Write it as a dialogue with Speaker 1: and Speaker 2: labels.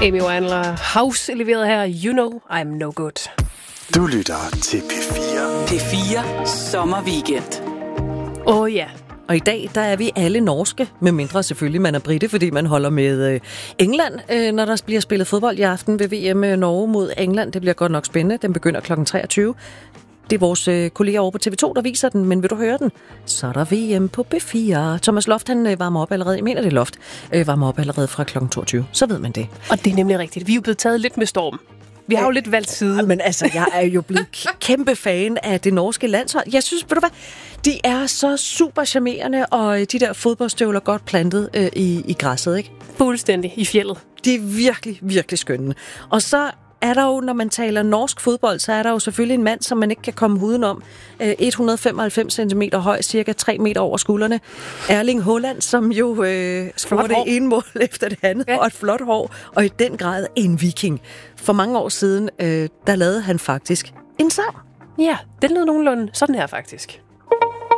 Speaker 1: Amy Winehouse House leveret her. You know I'm no good.
Speaker 2: Du lytter til P4.
Speaker 3: P4 Sommerweekend.
Speaker 1: Ja.
Speaker 4: Og i dag, der er vi alle norske, med mindre selvfølgelig man er brite, fordi man holder med England, når der bliver spillet fodbold i aften ved VM Norge mod England. Det bliver godt nok spændende. Den begynder kl. 23. Det er vores kolleger over på TV2, der viser den, men vil du høre den, så er der VM på P4. Thomas Loft, han varmer op allerede. Jeg mener, det er Loft. Varmer op allerede fra kl. 22. Så ved man det.
Speaker 1: Og det er nemlig rigtigt. Vi er jo blevet taget lidt med storm. Vi har jo lidt valgt side.
Speaker 4: Men altså, jeg er jo blevet kæmpe fan af det norske landshold. Jeg synes, ved du hvad, de er så super charmerende, og de der fodboldstøvler godt plantet i græsset, ikke?
Speaker 1: Fuldstændig i fjeldet.
Speaker 4: De er virkelig, virkelig skønne. Og så er der jo, når man taler norsk fodbold, så er der jo selvfølgelig en mand, som man ikke kan komme udenom. 195 cm høj, cirka 3 meter over skuldrene. Erling Haaland, som jo scorer det ene mål efter det andet, og et flot hår, og i den grad en viking. For mange år siden, der lavede han faktisk en sang.
Speaker 1: Ja, den lød nogenlunde sådan her faktisk.